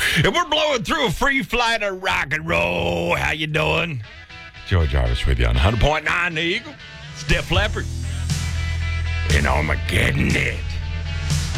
And we're blowing through a free flight of rock and roll. How you doing? Joe Jarvis with you on 100.9 The Eagle. Steph Leppard. And Armageddon.